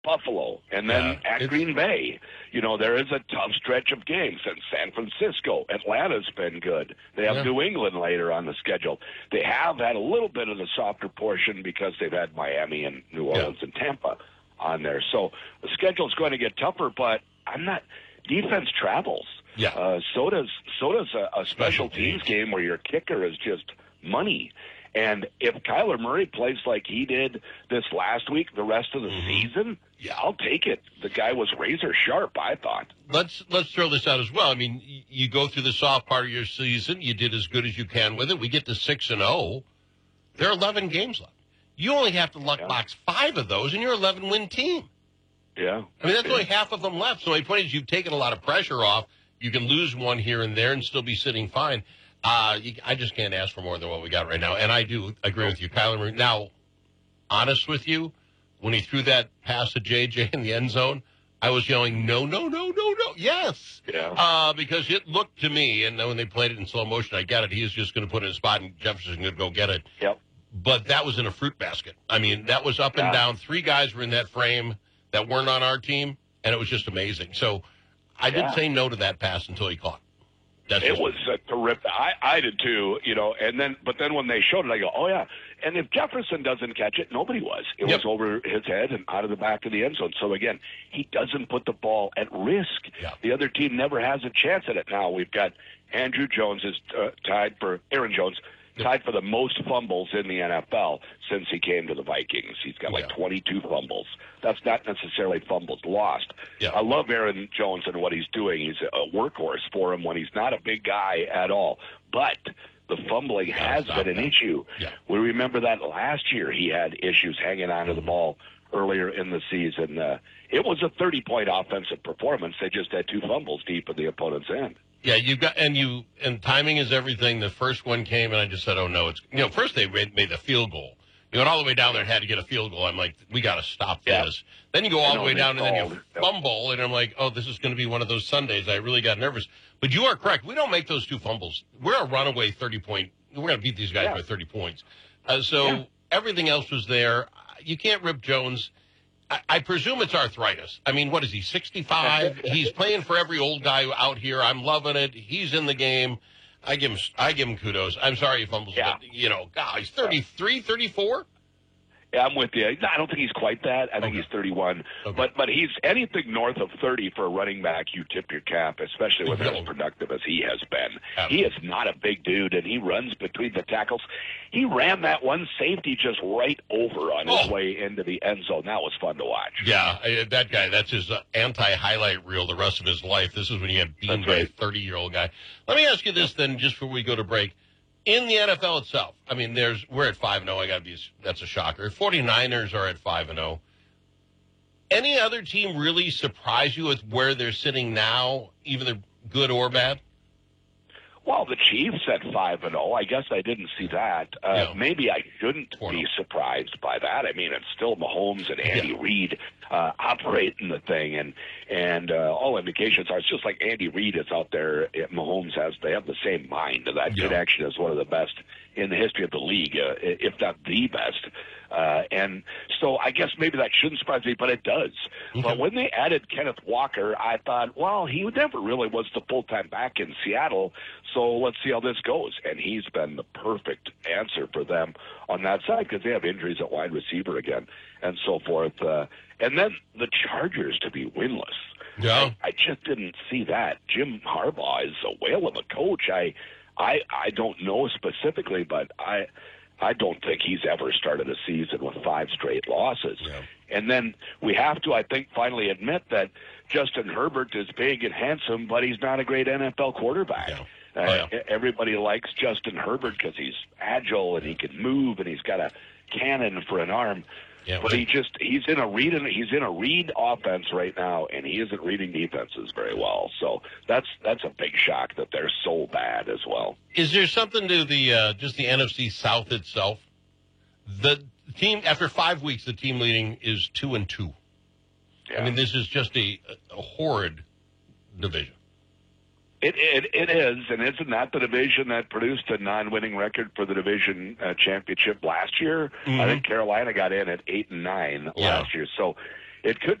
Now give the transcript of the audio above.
Buffalo, and then at Green Bay. There is a tough stretch of games. And San Francisco, Atlanta's been good. They have New England later on the schedule. They have had a little bit of the softer portion because they've had Miami and New Orleans and Tampa on there. So the schedule's going to get tougher, but defense travels. Yeah. So does a special teams game where your kicker is just money. And if Kyler Murray plays like he did this last week, the rest of the season, I'll take it. The guy was razor sharp, I thought. Let's throw this out as well. I mean, you go through the soft part of your season. You did as good as you can with it. We get to 6-0. There are 11 games left. You only have to luck box 5 of those, and you're an 11-win team. Yeah. I mean, that's only half of them left. So my point is you've taken a lot of pressure off. You can lose one here and there and still be sitting fine. I just can't ask for more than what we got right now. And I do agree with you, Kyler Murray. Now, honest with you, when he threw that pass to J.J. in the end zone, I was yelling, no, yes. Yeah. Because it looked to me, and when they played it in slow motion, I get it. He was just going to put it in a spot, and Jefferson's going to go get it. Yep. But that was in a fruit basket. I mean, that was up and down. 3 guys were in that frame that weren't on our team, and it was just amazing. So I didn't say no to that pass until he caught. It was terrific. I did too, but then when they showed it, I go, oh yeah. And if Jefferson doesn't catch it, nobody was. It was over his head and out of the back of the end zone. So again, he doesn't put the ball at risk. Yeah. The other team never has a chance at it. Now we've got Aaron Jones is tied for the most fumbles in the NFL since he came to the Vikings. He's got 22 fumbles. That's not necessarily fumbles lost. Yeah. I love Aaron Jones and what he's doing. He's a workhorse for him when he's not a big guy at all. But the fumbling has been an issue. Yeah. We remember that last year he had issues hanging onto the ball earlier in the season. It was a 30-point offensive performance. They just had 2 fumbles deep in the opponent's end. Yeah, and timing is everything. The first one came, and I just said, oh, no. First they made the field goal. You went all the way down there and had to get a field goal. I'm like, we got to stop this. Then you go all the way down, and then you fumble, and I'm like, oh, this is going to be one of those Sundays. I really got nervous. But you are correct. We don't make those 2 fumbles. We're a runaway 30-point. We're going to beat these guys by 30 points. Everything else was there. You can't rip Jones. I presume it's arthritis. I mean, what is he, 65? He's playing for every old guy out here. I'm loving it. He's in the game. I give him kudos. I'm sorry he fumbles, but, he's 33, 34? Yeah, I'm with you. I don't think he's quite that. I think he's 31. Okay. But he's anything north of 30 for a running back, you tip your cap, especially with as productive as he has been. Absolutely. He is not a big dude, and he runs between the tackles. He ran that one safety just right over on his way into the end zone. That was fun to watch. Yeah, that guy, that's his anti-highlight reel the rest of his life. This is when you get beaten by a 30-year-old guy. Let me ask you this then, just before we go to break. In the NFL itself, I mean, we're at 5-0. That's a shocker. 49ers are at 5-0. Any other team really surprise you with where they're sitting now, either good or bad? Well, the Chiefs at 5-0. I guess I didn't see that. Maybe I shouldn't be surprised by that. I mean, it's still Mahomes and Andy Reid operating the thing, and all indications are it's just like Andy Reid is out there. Mahomes they have the same mind. That connection is one of the best in the history of the league, if not the best. And so I guess maybe that shouldn't surprise me, but it does. Okay. But when they added Kenneth Walker, I thought, well, he never really was the full-time back in Seattle, so let's see how this goes. And he's been the perfect answer for them on that side because they have injuries at wide receiver again and so forth. And then the Chargers to be winless. Yeah. I just didn't see that. Jim Harbaugh is a whale of a coach. I don't know specifically, but I don't think he's ever started a season with 5 straight losses. Yeah. And then we have to, I think, finally admit that Justin Herbert is big and handsome, but he's not a great NFL quarterback. Yeah. Everybody likes Justin Herbert because he's agile and he can move and he's got a cannon for an arm. Yeah, but he's in a read offense right now, and he isn't reading defenses very well. So that's a big shock that they're so bad as well. Is there something to the just the NFC South itself? The team after 5 weeks, the team leading is 2-2. Yeah. I mean, this is just a horrid division. It is, and isn't that the division that produced a non-winning record for the division championship last year? Mm-hmm. I think Carolina got in at 8-9 last year. So it could